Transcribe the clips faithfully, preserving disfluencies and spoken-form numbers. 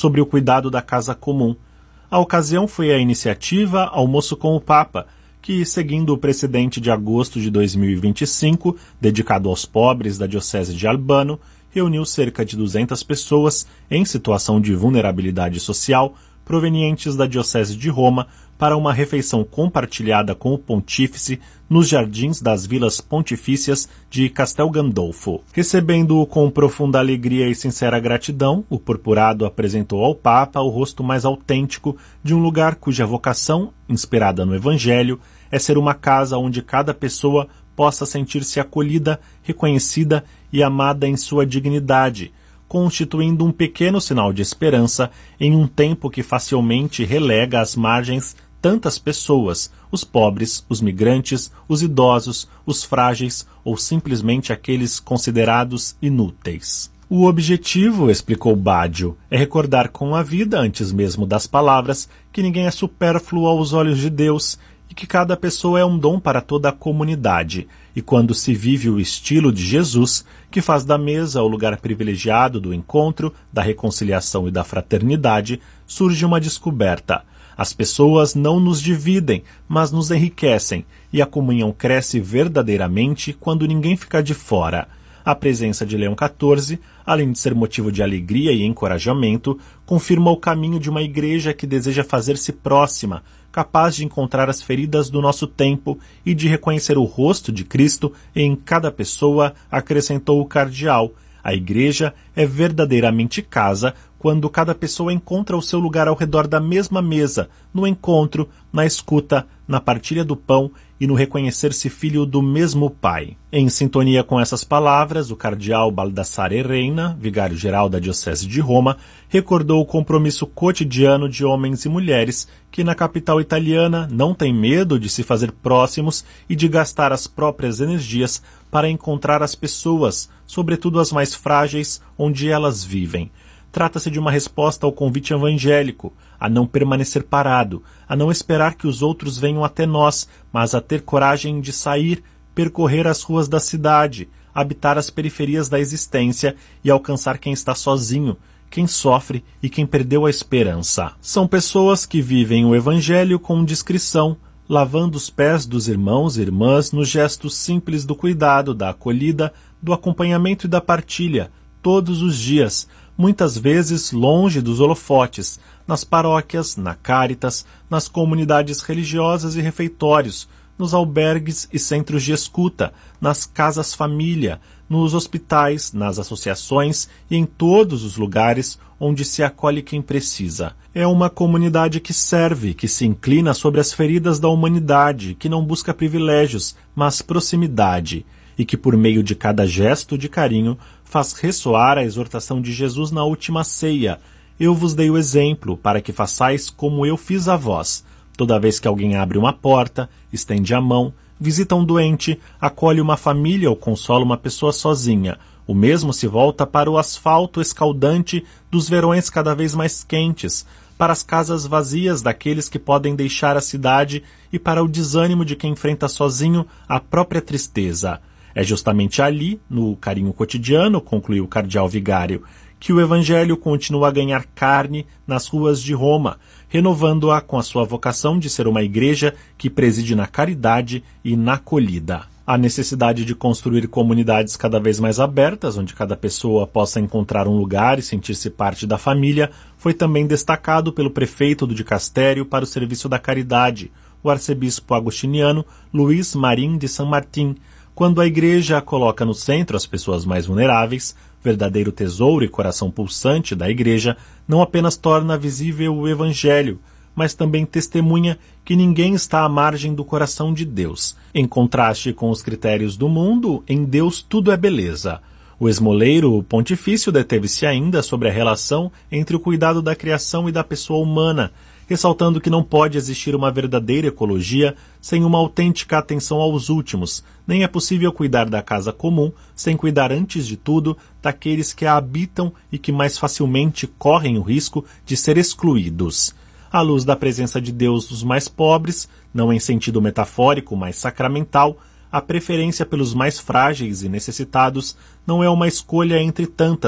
sobre o cuidado da casa comum. A ocasião foi a iniciativa Almoço com o Papa, que, seguindo o precedente de agosto de dois mil e vinte e cinco, dedicado aos pobres da Diocese de Albano, reuniu cerca de duzentas pessoas em situação de vulnerabilidade social, provenientes da Diocese de Roma, para uma refeição compartilhada com o Pontífice nos jardins das Vilas Pontifícias de Castel Gandolfo. Recebendo-o com profunda alegria e sincera gratidão, o purpurado apresentou ao Papa o rosto mais autêntico de um lugar cuja vocação, inspirada no Evangelho, é ser uma casa onde cada pessoa possa sentir-se acolhida, reconhecida e amada em sua dignidade, constituindo um pequeno sinal de esperança em um tempo que facilmente relega às margens tantas pessoas, os pobres, os migrantes, os idosos, os frágeis ou simplesmente aqueles considerados inúteis. O objetivo, explicou Baggio, é recordar com a vida, antes mesmo das palavras, que ninguém é supérfluo aos olhos de Deus e que cada pessoa é um dom para toda a comunidade, e quando se vive o estilo de Jesus, que faz da mesa o lugar privilegiado do encontro, da reconciliação e da fraternidade, surge uma descoberta. As pessoas não nos dividem, mas nos enriquecem, e a comunhão cresce verdadeiramente quando ninguém fica de fora. A presença de Leão quatorze, além de ser motivo de alegria e encorajamento, confirma o caminho de uma igreja que deseja fazer-se próxima, capaz de encontrar as feridas do nosso tempo e de reconhecer o rosto de Cristo em cada pessoa, acrescentou o cardeal. A igreja é verdadeiramente casa quando cada pessoa encontra o seu lugar ao redor da mesma mesa, no encontro, na escuta, na partilha do pão e no reconhecer-se filho do mesmo Pai. Em sintonia com essas palavras, o cardeal Baldassare Reina, vigário-geral da Diocese de Roma, recordou o compromisso cotidiano de homens e mulheres que na capital italiana não têm medo de se fazer próximos e de gastar as próprias energias para encontrar as pessoas, sobretudo as mais frágeis, onde elas vivem. Trata-se de uma resposta ao convite evangélico, a não permanecer parado, a não esperar que os outros venham até nós, mas a ter coragem de sair, percorrer as ruas da cidade, habitar as periferias da existência e alcançar quem está sozinho, quem sofre e quem perdeu a esperança. São pessoas que vivem o Evangelho com discrição, lavando os pés dos irmãos e irmãs nos gestos simples do cuidado, da acolhida, do acompanhamento e da partilha, todos os dias, muitas vezes longe dos holofotes, nas paróquias, na Cáritas, nas comunidades religiosas e refeitórios, nos albergues e centros de escuta, nas casas-família, nos hospitais, nas associações e em todos os lugares onde se acolhe quem precisa. É uma comunidade que serve, que se inclina sobre as feridas da humanidade, que não busca privilégios, mas proximidade, e que por meio de cada gesto de carinho faz ressoar a exortação de Jesus na última ceia: eu vos dei o exemplo para que façais como eu fiz a vós. Toda vez que alguém abre uma porta, estende a mão, visita um doente, acolhe uma família ou consola uma pessoa sozinha, o mesmo se volta para o asfalto escaldante dos verões cada vez mais quentes, para as casas vazias daqueles que podem deixar a cidade e para o desânimo de quem enfrenta sozinho a própria tristeza. É justamente ali, no carinho cotidiano, concluiu o cardeal vigário, que o Evangelho continua a ganhar carne nas ruas de Roma, renovando-a com a sua vocação de ser uma igreja que preside na caridade e na acolhida. A necessidade de construir comunidades cada vez mais abertas, onde cada pessoa possa encontrar um lugar e sentir-se parte da família, foi também destacado pelo prefeito do dicastério para o serviço da caridade, o arcebispo agostiniano Luís Marim de San Martín, quando a igreja coloca no centro as pessoas mais vulneráveis, verdadeiro tesouro e coração pulsante da igreja, não apenas torna visível o Evangelho, mas também testemunha que ninguém está à margem do coração de Deus. Em contraste com os critérios do mundo, em Deus tudo é beleza. O esmoleiro pontifício deteve-se ainda sobre a relação entre o cuidado da criação e da pessoa humana, ressaltando que não pode existir uma verdadeira ecologia sem uma autêntica atenção aos últimos, nem é possível cuidar da casa comum sem cuidar antes de tudo daqueles que a habitam e que mais facilmente correm o risco de ser excluídos. À luz da presença de Deus dos mais pobres, não em sentido metafórico, mas sacramental, a preferência pelos mais frágeis e necessitados não é uma escolha entre tantas,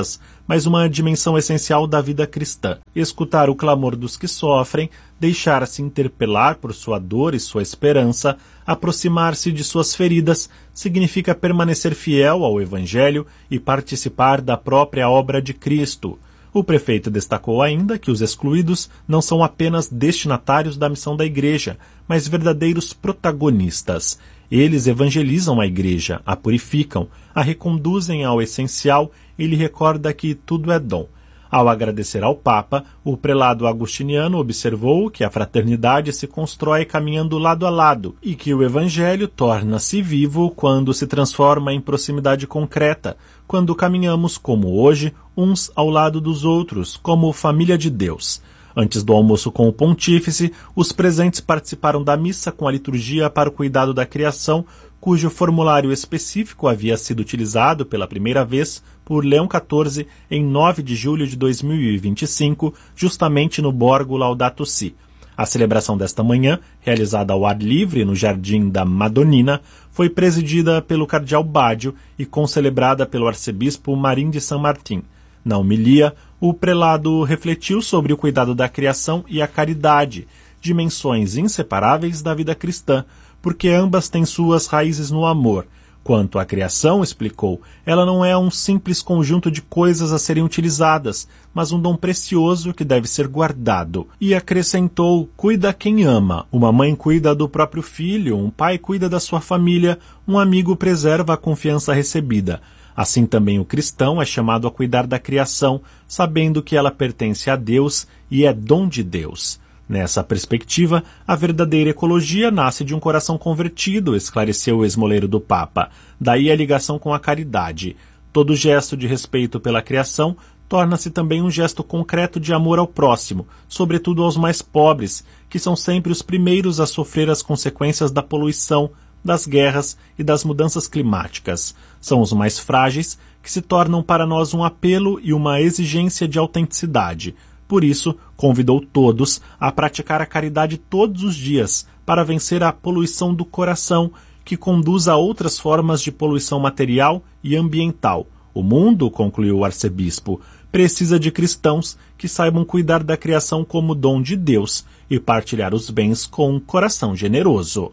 mas uma dimensão essencial da vida cristã. Escutar o clamor dos que sofrem, deixar-se interpelar por sua dor e sua esperança, aproximar-se de suas feridas, significa permanecer fiel ao Evangelho e participar da própria obra de Cristo. O prefeito destacou ainda que os excluídos não são apenas destinatários da missão da Igreja, mas verdadeiros protagonistas. Eles evangelizam a Igreja, a purificam, a reconduzem ao essencial e lhe recorda que tudo é dom. Ao agradecer ao Papa, o prelado agustiniano observou que a fraternidade se constrói caminhando lado a lado e que o Evangelho torna-se vivo quando se transforma em proximidade concreta, quando caminhamos como hoje, uns ao lado dos outros, como família de Deus. Antes do almoço com o pontífice, os presentes participaram da missa com a liturgia para o cuidado da criação, cujo formulário específico havia sido utilizado pela primeira vez por Leão quatorze em nove de julho de dois mil e vinte e cinco, justamente no Borgo Laudato Si. A celebração desta manhã, realizada ao ar livre no Jardim da Madonnina, foi presidida pelo cardeal Baggio e concelebrada pelo arcebispo Marim de San Martín. Na homilia, o prelado refletiu sobre o cuidado da criação e a caridade, dimensões inseparáveis da vida cristã, porque ambas têm suas raízes no amor. Quanto à criação, explicou, ela não é um simples conjunto de coisas a serem utilizadas, mas um dom precioso que deve ser guardado. E acrescentou, cuida quem ama, uma mãe cuida do próprio filho, um pai cuida da sua família, um amigo preserva a confiança recebida. Assim também o cristão é chamado a cuidar da criação, sabendo que ela pertence a Deus e é dom de Deus. Nessa perspectiva, a verdadeira ecologia nasce de um coração convertido, esclareceu o esmoleiro do Papa. Daí a ligação com a caridade. Todo gesto de respeito pela criação torna-se também um gesto concreto de amor ao próximo, sobretudo aos mais pobres, que são sempre os primeiros a sofrer as consequências da poluição, das guerras e das mudanças climáticas. São os mais frágeis que se tornam para nós um apelo e uma exigência de autenticidade. Por isso, convidou todos a praticar a caridade todos os dias para vencer a poluição do coração, que conduz a outras formas de poluição material e ambiental. O mundo, concluiu o arcebispo, precisa de cristãos que saibam cuidar da criação como dom de Deus e partilhar os bens com um coração generoso.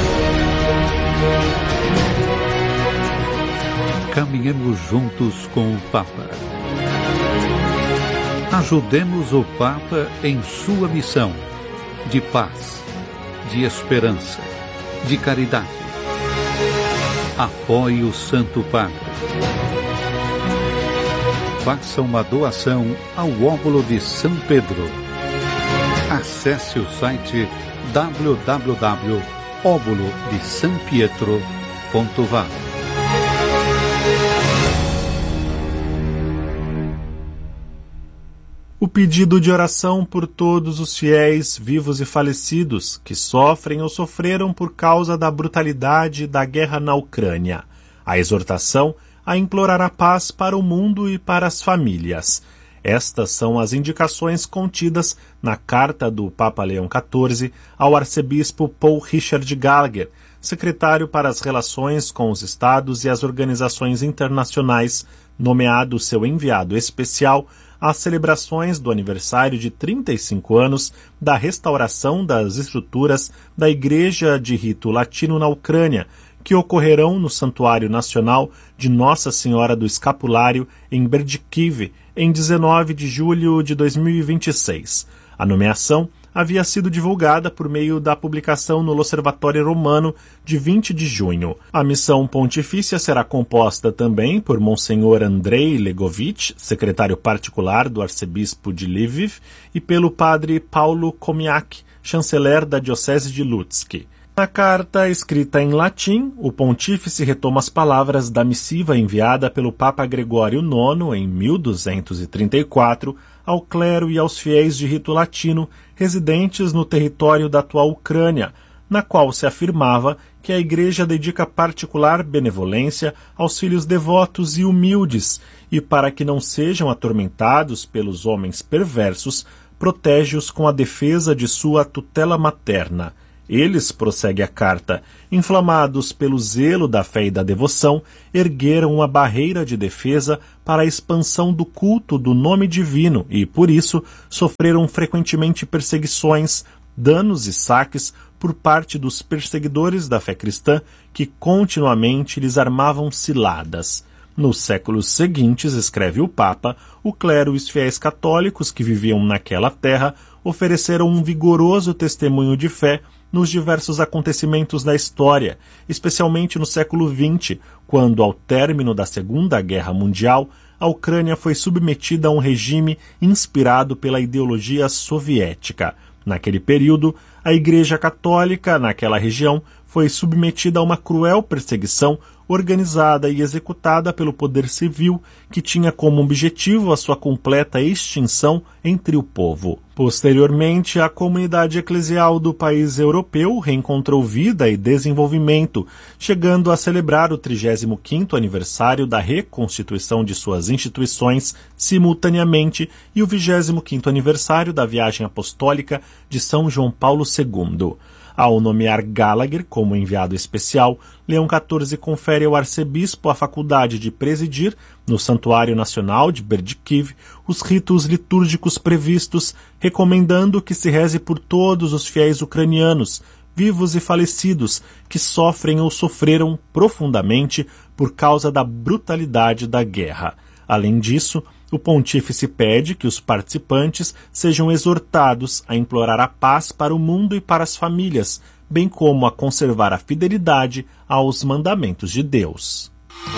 Caminhemos juntos com o Papa. Ajudemos o Papa em sua missão de paz, de esperança, de caridade. Apoie o Santo Padre. Faça uma doação ao óbolo de São Pedro. Acesse o site w w w ponto óbolo de san pietro ponto v a. O pedido de oração por todos os fiéis, vivos e falecidos, que sofrem ou sofreram por causa da brutalidade da guerra na Ucrânia. A exortação a implorar a paz para o mundo e para as famílias. Estas são as indicações contidas na carta do Papa Leão quatorze ao arcebispo Paul Richard Gallagher, secretário para as relações com os Estados e as organizações internacionais, nomeado seu enviado especial às celebrações do aniversário de trinta e cinco anos da restauração das estruturas da Igreja de Rito Latino na Ucrânia, que ocorrerão no Santuário Nacional de Nossa Senhora do Escapulário, em Berdikiv, em dezenove de julho de dois mil e vinte e seis. A nomeação havia sido divulgada por meio da publicação no L'Osservatore Romano de vinte de junho. A missão pontifícia será composta também por Monsenhor Andrei Legovich, secretário particular do arcebispo de Lviv, e pelo padre Paulo Komiak, chanceler da diocese de Lutsk. Na carta, escrita em latim, o pontífice retoma as palavras da missiva enviada pelo Papa Gregório nono, em mil duzentos e trinta e quatro, ao clero e aos fiéis de rito latino residentes no território da atual Ucrânia, na qual se afirmava que a Igreja dedica particular benevolência aos filhos devotos e humildes e, para que não sejam atormentados pelos homens perversos, protege-os com a defesa de sua tutela materna. Eles, prossegue a carta, inflamados pelo zelo da fé e da devoção, ergueram uma barreira de defesa para a expansão do culto do nome divino e, por isso, sofreram frequentemente perseguições, danos e saques por parte dos perseguidores da fé cristã que continuamente lhes armavam ciladas. Nos séculos seguintes, escreve o Papa, o clero e os fiéis católicos que viviam naquela terra ofereceram um vigoroso testemunho de fé nos diversos acontecimentos da história, especialmente no século vinte, quando, ao término da Segunda Guerra Mundial, a Ucrânia foi submetida a um regime inspirado pela ideologia soviética. Naquele período, a Igreja Católica, naquela região, foi submetida a uma cruel perseguição organizada e executada pelo poder civil, que tinha como objetivo a sua completa extinção entre o povo. Posteriormente, a comunidade eclesial do país europeu reencontrou vida e desenvolvimento, chegando a celebrar o trigésimo quinto aniversário da reconstituição de suas instituições simultaneamente e o vigésimo quinto aniversário da viagem apostólica de São João Paulo segundo. Ao nomear Gallagher como enviado especial, Leão quatorze confere ao arcebispo a faculdade de presidir, no Santuário Nacional de Berdikiv, os ritos litúrgicos previstos, recomendando que se reze por todos os fiéis ucranianos, vivos e falecidos, que sofrem ou sofreram profundamente por causa da brutalidade da guerra. Além disso, o pontífice pede que os participantes sejam exortados a implorar a paz para o mundo e para as famílias, bem como a conservar a fidelidade aos mandamentos de Deus.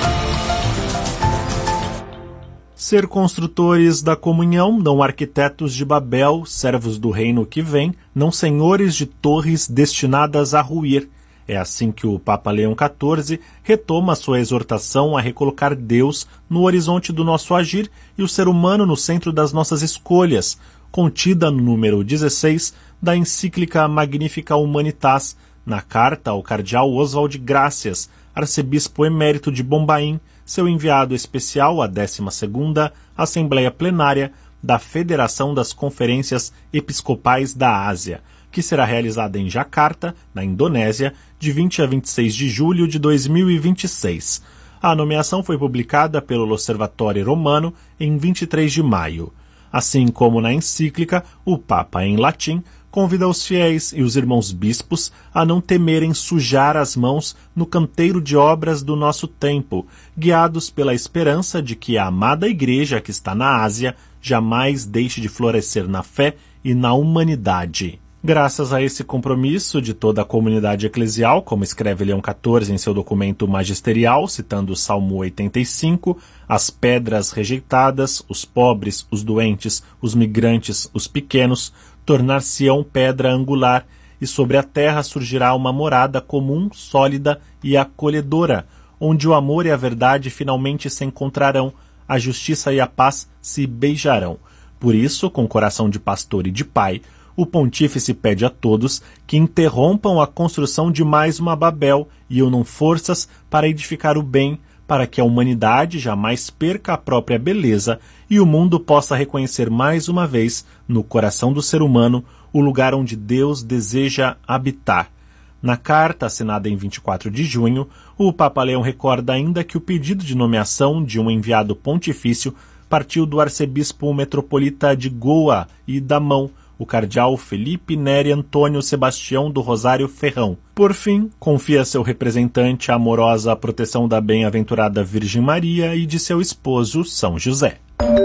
Ser construtores da comunhão, não arquitetos de Babel, servos do reino que vem, não senhores de torres destinadas a ruir. É assim que o Papa Leão quatorze retoma sua exortação a recolocar Deus no horizonte do nosso agir e o ser humano no centro das nossas escolhas, contida no número dezesseis da encíclica Magnifica Humanitas, na carta ao cardeal Oswald Gracias, arcebispo emérito de Bombaim, seu enviado especial à décima segunda Assembleia Plenária da Federação das Conferências Episcopais da Ásia, que será realizada em Jacarta, na Indonésia, de vinte a vinte e seis de julho de dois mil e vinte e seis. A nomeação foi publicada pelo Osservatore Romano em vinte e três de maio. Assim como na encíclica, o Papa, em latim, convida os fiéis e os irmãos bispos a não temerem sujar as mãos no canteiro de obras do nosso tempo, guiados pela esperança de que a amada Igreja que está na Ásia jamais deixe de florescer na fé e na humanidade. Graças a esse compromisso de toda a comunidade eclesial, como escreve Leão quatorze em seu documento magisterial, citando o Salmo oitenta e cinco, as pedras rejeitadas, os pobres, os doentes, os migrantes, os pequenos, tornar-se-ão pedra angular, e sobre a terra surgirá uma morada comum, sólida e acolhedora, onde o amor e a verdade finalmente se encontrarão, a justiça e a paz se beijarão. Por isso, com coração de pastor e de pai, o pontífice pede a todos que interrompam a construção de mais uma Babel e unam forças para edificar o bem, para que a humanidade jamais perca a própria beleza e o mundo possa reconhecer mais uma vez, no coração do ser humano, o lugar onde Deus deseja habitar. Na carta, assinada em vinte e quatro de junho, o Papa Leão recorda ainda que o pedido de nomeação de um enviado pontifício partiu do arcebispo metropolita de Goa e Damão, o cardeal Felipe Neri Antônio Sebastião do Rosário Ferrão. Por fim, confia seu representante a amorosa proteção da bem-aventurada Virgem Maria e de seu esposo São José.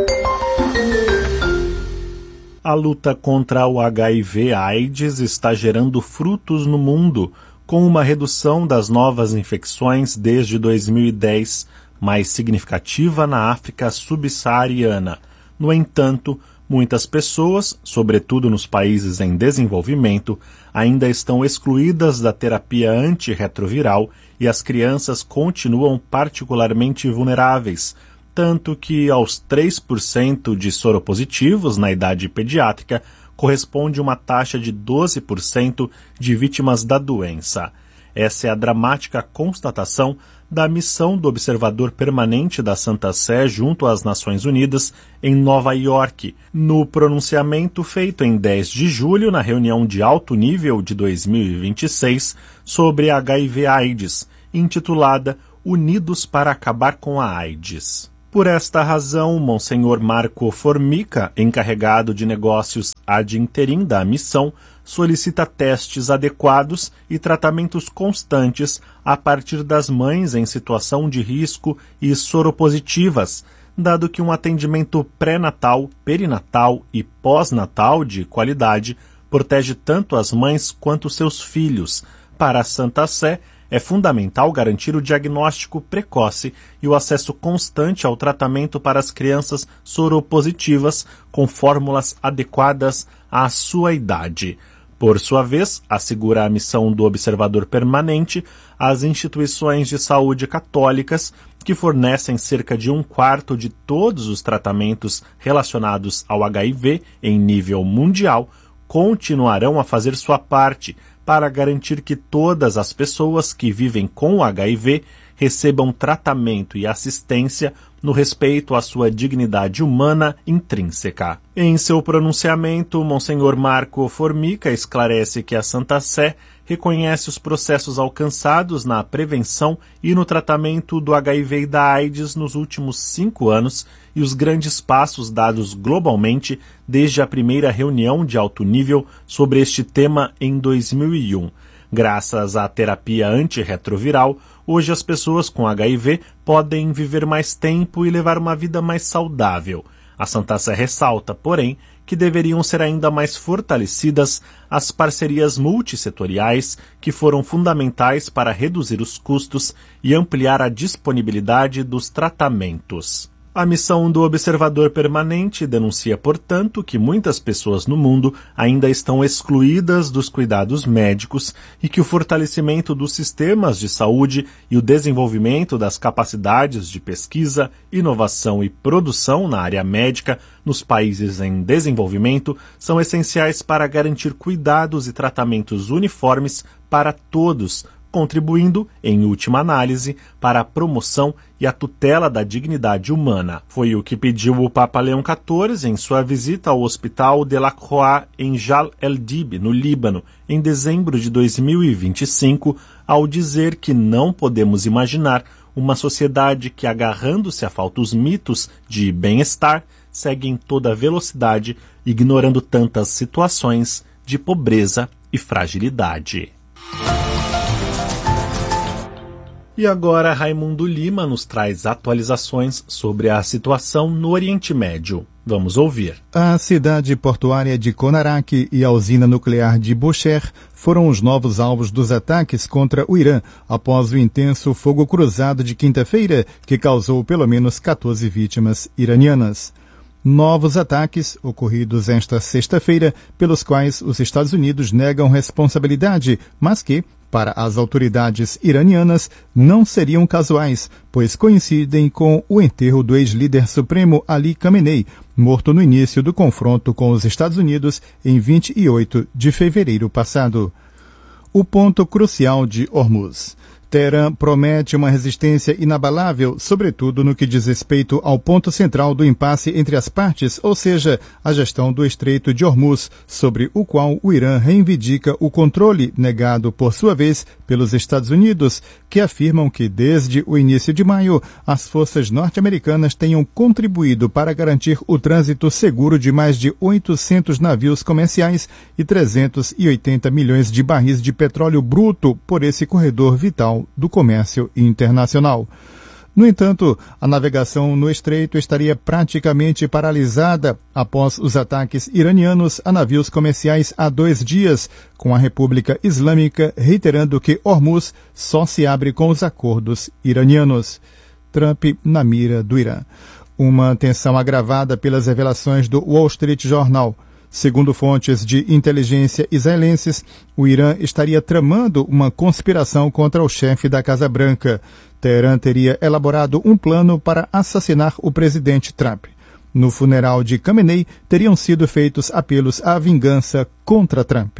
A luta contra o H I V AIDS está gerando frutos no mundo, com uma redução das novas infecções desde dois mil e dez, mais significativa na África subsaariana. No entanto, muitas pessoas, sobretudo nos países em desenvolvimento, ainda estão excluídas da terapia antirretroviral e as crianças continuam particularmente vulneráveis, tanto que aos três por cento de soropositivos na idade pediátrica corresponde uma taxa de doze por cento de vítimas da doença. Essa é a dramática constatação da missão do Observador Permanente da Santa Sé junto às Nações Unidas em Nova York, no pronunciamento feito em dez de julho na reunião de alto nível de dois mil e vinte e seis sobre H I V AIDS, intitulada Unidos para Acabar com a AIDS. Por esta razão, Monsenhor Marco Formica, encarregado de negócios ad interim da missão, solicita testes adequados e tratamentos constantes a partir das mães em situação de risco e soropositivas, dado que um atendimento pré-natal, perinatal e pós-natal de qualidade protege tanto as mães quanto seus filhos. Para a Santa Sé, é fundamental garantir o diagnóstico precoce e o acesso constante ao tratamento para as crianças soropositivas com fórmulas adequadas à sua idade. Por sua vez, assegura a missão do Observador Permanente, as instituições de saúde católicas, que fornecem cerca de um quarto de todos os tratamentos relacionados ao H I V em nível mundial, continuarão a fazer sua parte para garantir que todas as pessoas que vivem com H I V recebam tratamento e assistência no respeito à sua dignidade humana intrínseca. Em seu pronunciamento, Monsenhor Marco Formica esclarece que a Santa Sé reconhece os processos alcançados na prevenção e no tratamento do H I V e da AIDS nos últimos cinco anos e os grandes passos dados globalmente desde a primeira reunião de alto nível sobre este tema em dois mil e um. Graças à terapia antirretroviral, hoje as pessoas com H I V podem viver mais tempo e levar uma vida mais saudável. A Santa Sé ressalta, porém, que deveriam ser ainda mais fortalecidas as parcerias multissetoriais que foram fundamentais para reduzir os custos e ampliar a disponibilidade dos tratamentos. A missão do Observador Permanente denuncia, portanto, que muitas pessoas no mundo ainda estão excluídas dos cuidados médicos e que o fortalecimento dos sistemas de saúde e o desenvolvimento das capacidades de pesquisa, inovação e produção na área médica nos países em desenvolvimento são essenciais para garantir cuidados e tratamentos uniformes para todos, contribuindo, em última análise, para a promoção e a tutela da dignidade humana. Foi o que pediu o Papa Leão quatorze em sua visita ao Hospital de la Croix em Jal el-Dib, no Líbano, em dezembro de dois mil e vinte e cinco, ao dizer que não podemos imaginar uma sociedade que, agarrando-se a falsos mitos de bem-estar, segue em toda velocidade, ignorando tantas situações de pobreza e fragilidade. E agora Raimundo Lima nos traz atualizações sobre a situação no Oriente Médio. Vamos ouvir. A cidade portuária de Konarak e a usina nuclear de Bushehr foram os novos alvos dos ataques contra o Irã após o intenso fogo cruzado de quinta-feira, que causou pelo menos quatorze vítimas iranianas. Novos ataques ocorridos esta sexta-feira, pelos quais os Estados Unidos negam responsabilidade, mas que, para as autoridades iranianas, não seriam casuais, pois coincidem com o enterro do ex-líder supremo Ali Khamenei, morto no início do confronto com os Estados Unidos em vinte e oito de fevereiro passado. O ponto crucial de Hormuz. Teherã promete uma resistência inabalável, sobretudo no que diz respeito ao ponto central do impasse entre as partes, ou seja, a gestão do Estreito de Hormuz, sobre o qual o Irã reivindica o controle, negado por sua vez pelos Estados Unidos, que afirmam que desde o início de maio as forças norte-americanas tenham contribuído para garantir o trânsito seguro de mais de oitocentos navios comerciais e trezentos e oitenta milhões de barris de petróleo bruto por esse corredor vital do comércio internacional. No entanto, a navegação no estreito estaria praticamente paralisada após os ataques iranianos a navios comerciais há dois dias, com a República Islâmica reiterando que Hormuz só se abre com os acordos iranianos. Trump na mira do Irã. Uma tensão agravada pelas revelações do Wall Street Journal. Segundo fontes de inteligência israelenses, o Irã estaria tramando uma conspiração contra o chefe da Casa Branca. Teherã teria elaborado um plano para assassinar o presidente Trump. No funeral de Khamenei, teriam sido feitos apelos à vingança contra Trump.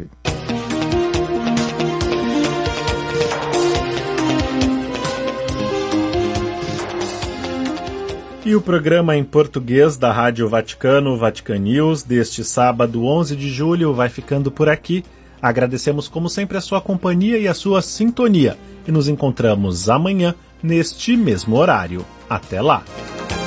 E o programa em português da Rádio Vaticano, Vatican News, deste sábado, onze de julho, vai ficando por aqui. Agradecemos, como sempre, a sua companhia e a sua sintonia. E nos encontramos amanhã, neste mesmo horário. Até lá!